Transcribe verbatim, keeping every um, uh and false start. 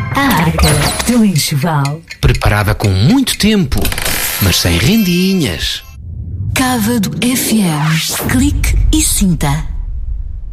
A Arca do Enxoval. Preparada com muito tempo, mas sem rendinhas. Cávado F M. Clique e sinta.